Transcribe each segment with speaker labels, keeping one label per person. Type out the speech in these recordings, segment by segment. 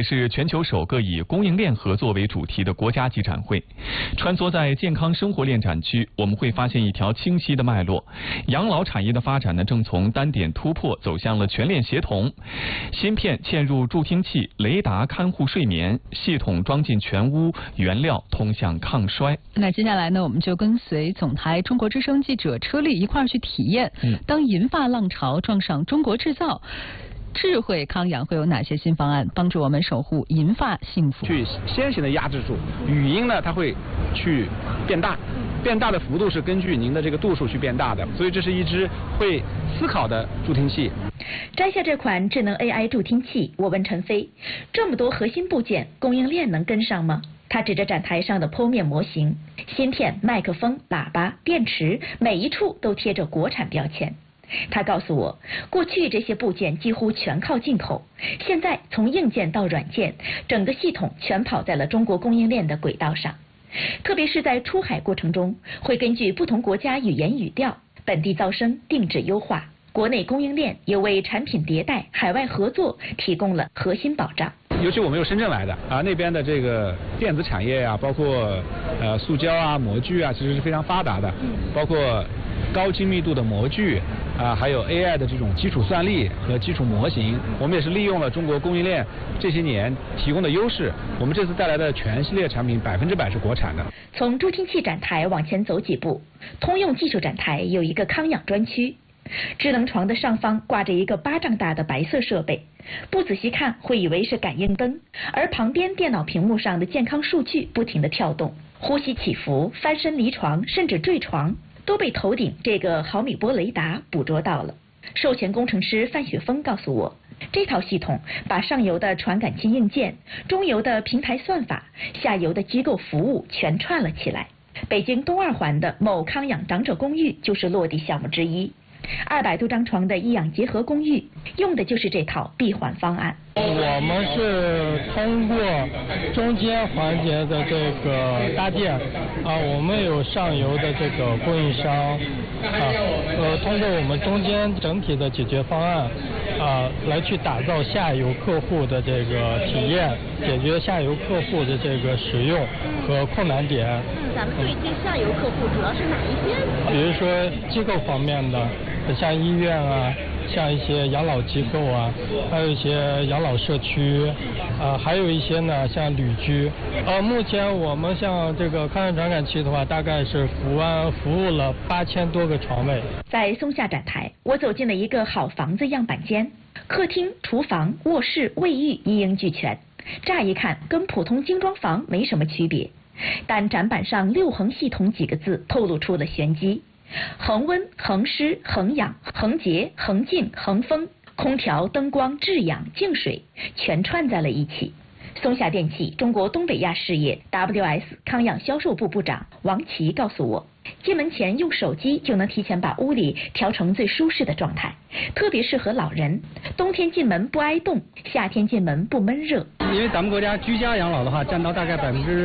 Speaker 1: 是全球首个以供应链合作为主题的国家级展会。穿梭在健康生活链展区，我们会发现一条清晰的脉络。养老产业的发展呢，正从单点突破走向了全链协同。芯片嵌入助听器，雷达看护睡眠，系统装进全屋，原料通向抗衰。
Speaker 2: 那接下来呢，我们就跟随总台中国之声记者车丽一块儿去体验，当银发浪潮撞上中国制造，智慧康养会有哪些新方案帮助我们守护银发幸福？
Speaker 3: 去先行的压制住语音呢，它会去变大，变大的幅度是根据您的这个度数去变大的，所以这是一只会思考的助听器。
Speaker 4: 摘下这款智能 AI 助听器，我问陈飞，这么多核心部件，供应链能跟上吗？他指着展台上的剖面模型，芯片、麦克风、喇叭、电池，每一处都贴着国产标签。他告诉我，过去这些部件几乎全靠进口，现在从硬件到软件，整个系统全跑在了中国供应链的轨道上。特别是在出海过程中，会根据不同国家语言语调，本地噪声定制优化。国内供应链也为产品迭代、海外合作提供了核心保障。
Speaker 3: 尤其我们有深圳来的啊，那边的这个电子产业啊，包括塑胶啊、模具啊，其实是非常发达的，包括高精密度的模具啊，还有 AI 的这种基础算力和基础模型，我们也是利用了中国供应链这些年提供的优势，我们这次带来的全系列产品100%是国产的。
Speaker 4: 从助听器展台往前走几步，通用技术展台有一个康养专区。智能床的上方挂着一个巴掌大的白色设备，不仔细看会以为是感应灯，而旁边电脑屏幕上的健康数据不停地跳动，呼吸起伏、翻身离床甚至坠床都被头顶这个毫米波雷达捕捉到了。授权工程师范雪峰告诉我，这套系统把上游的传感器硬件、中游的平台算法、下游的机构服务全串了起来。北京东二环的某康养长者公寓就是落地项目之一。200多张床的医养结合公寓，用的就是这套闭环方案。
Speaker 5: 我们是通过中间环节的这个搭建啊，我们有上游的这个供应商啊，通过我们中间整体的解决方案啊，来去打造下游客户的这个体验，解决下游客户的这个使用和困难点。
Speaker 6: 咱们对接下游客户主要是哪一些？
Speaker 5: 比如说机构方面的，像医院啊，像一些养老机构啊，还有一些养老社区，还有一些呢像旅居。目前我们像这个康养传感器的话，大概是服务了8000多个床位。
Speaker 4: 在松下展台，我走进了一个好房子样板间，客厅、厨房、卧室、卫浴一应俱全，乍一看跟普通精装房没什么区别，但展板上6横系统几个字透露出了玄机。恒温、恒湿、恒氧、恒洁、恒静、恒风，空调、灯光、制氧、净水全串在了一起。松下电器中国东北亚事业 WS 康养销售部部长王琦告诉我，进门前用手机就能提前把屋里调成最舒适的状态，特别适合老人。冬天进门不挨冻，夏天进门不闷热。
Speaker 3: 因为咱们国家居家养老的话占到大概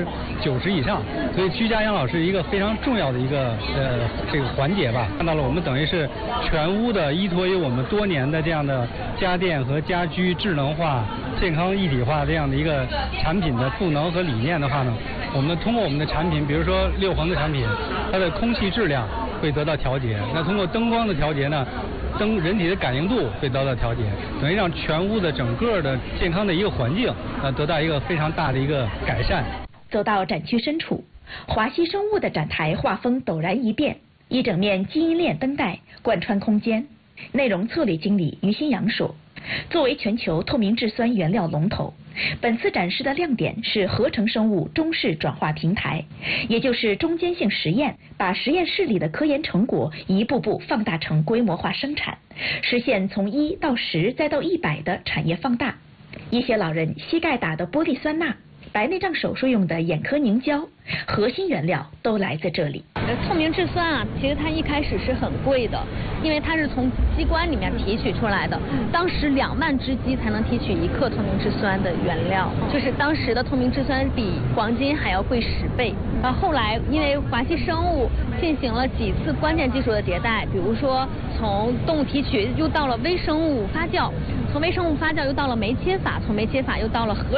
Speaker 3: 90%以上，所以居家养老是一个非常重要的一个这个环节吧。看到了，我们等于是全屋的依托于我们多年的这样的家电和家居智能化、健康一体化这样的一个产品的赋能和理念的话呢，我们通过我们的产品，比如说6横的产品，它的空气质量会得到调节。那通过灯光的调节呢，人体的感应度会得到调节，等于让全屋的整个的健康的一个环境得到一个非常大的一个改善。
Speaker 4: 走到展区深处，华西生物的展台画风陡然一变，一整面基因链灯带贯穿空间。内容策略经理于新阳说，作为全球透明质酸原料龙头，本次展示的亮点是合成生物中式转化平台，也就是中间性实验，把实验室里的科研成果一步步放大成规模化生产，实现从1到10再到100的产业放大。一些老人膝盖打的玻璃酸钠，白内障手术用的眼科凝胶，核心原料都来自这里。
Speaker 6: 透明质酸啊，其实它一开始是很贵的，因为它是从鸡冠里面提取出来的，当时2万只鸡才能提取1克透明质酸的原料，就是当时的透明质酸比黄金还要贵10倍。后来因为华西生物进行了几次关键技术的迭代，比如说从动物提取又到了微生物发酵，从微生物发酵又到了酶切法，从酶切法又到了核